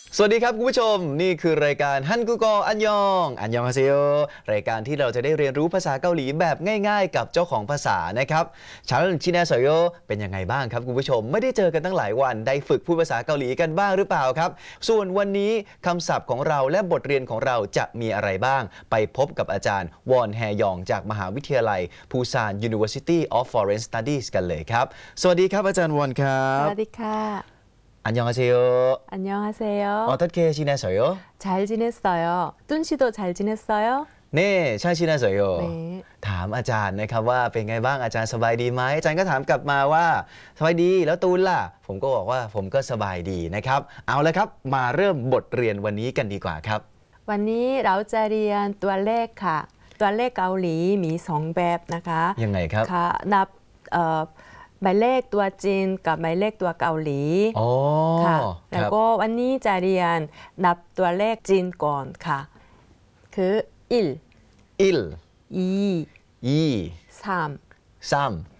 สวัสดีครับคุณผู้ชมนี่คือรายการฮันกุโกอันยองฮาเซโยรายการที่เราจะได้เรียนรู้ภาษาเกาหลีแบบง่ายๆกับเจ้าของภาษานะครับฉันชินแนโซโยเป็นยังไงบ้างครับคุณผู้ชมไม่ได้เจอกันตั้งหลายวันได้ฝึกพูดภาษาเกาหลีกันบ้างหรือเปล่าครับส่วนวันนี้คำศัพท์ของเราและบทเรียนของเราจะมีอะไรบ้างไปพบกับอาจารย์วอนแฮยองจากมหาวิทยาลัยปูซาน University of Foreign Studies กันเลยครับสวัสดีครับอาจารย์วอนครับสวัสดีค่ะ 안녕하세요. 안녕하세요. 어떻게 지내세요? 잘 지냈어요. 뚠 씨도 잘 지냈어요? 네, 잘 지내세요. 네. ถามอาจารย์นะครับว่าเป็นไงบ้างอาจารย์สบายดีไหมอาจารย์ก็ถามกลับมาว่าสบายดีแล้วตูนล่ะผมก็บอกว่าผมก็สบายดีนะครับเอาละครับมาเริ่มบทเรียนวันนี้กันดีกว่าครับวันนี้เราจะเรียนตัวเลขค่ะตัวเลขเกาหลีมี2แบบนะคะยังไงครับค่ะนับหมายเลขตัวจีนกับหมายเลขตัวเกาหลีค่ะแล้วก็วันนี้จะเรียนนับตัวเลขจีนก่อนค่ะคือ1 2 3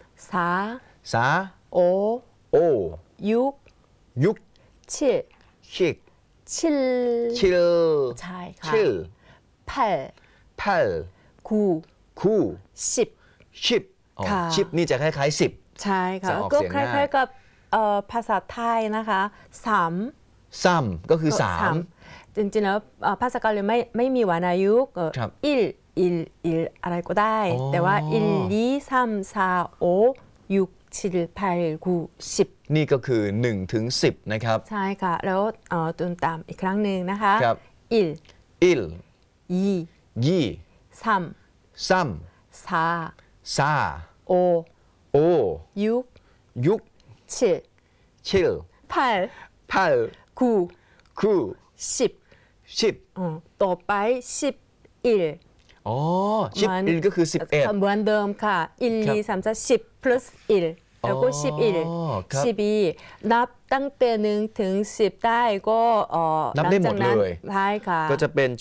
4 5 6 7 ใช่ค่ะ8 9 10 ค่ะ10นี่จะคล้ายๆ10 ใช่ค่ะก็คล้ายๆกับภาษาไทยนะคะ 3ก็คือ3 จริงๆแล้วภาษาเกาหลีไม่มีวรรณยุกต์1อะไรก็ได้แต่ว่า1 2 3 4 5 6 7 8 9 10 นี่ก็คือ1ถึง10นะครับใช่ค่ะแล้วตุนตามอีกครั้งหนึ่งนะคะ1 2 3 4 5 6 7 8 9 10ต่อไป11 อ๋อ11ก็คือ11 เหมือนเดิมค่ะ1 2 3 4 10 plus 1แล้วก็11 นับตั้งแต่1ถึง10ได้ก็นับได้หมดเลยใช่ค่ะก็จะเป็น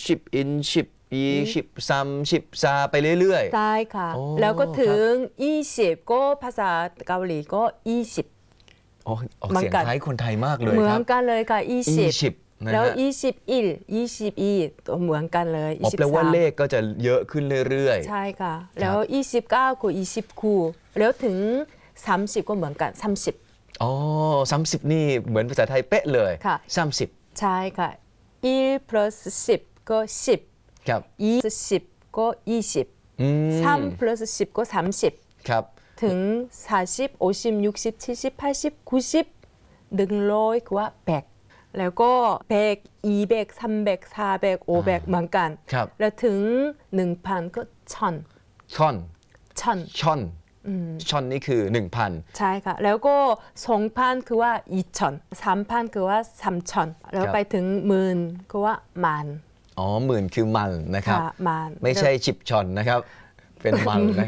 10ไปเรื่อยๆใช่ค่ะแล้วก็ถึง20ก็ภาษาเกาหลีก็20 ออกเสียงคล้ายคนไทยมากเลยครับเหมือนกันเลยค่ะ20แล้ว21 22เหมือนกันเลย 23แปลว่าเลขก็จะเยอะขึ้นเรื่อยๆใช่ค่ะแล้ว29กับ29แล้วถึง30ก็เหมือนกัน30 อ๋อ30นี่เหมือนภาษาไทยเป๊ะเลยค่ะ 30 ใช่ค่ะ1 plus 10ก็10 ครับ 2 10ก็20 3 plus 10ก็30 ครับถึง40 50 60 70 80 90 100กว่า100แล้วก็100 200 300 400 500เหมือนกันแล้วถึง 1,000 ก็ช่อนนี่คือ 1,000 ใช่ค่ะแล้วก็ 2,000 คือว่า 2,000 3,000 คือว่า 3,000 แล้วไปถึง10,000คือว่ามันอ๋อ10,000คือมันนะครับมันไม่ใช่ชิบชอนนะครับเป็นมันนะครับ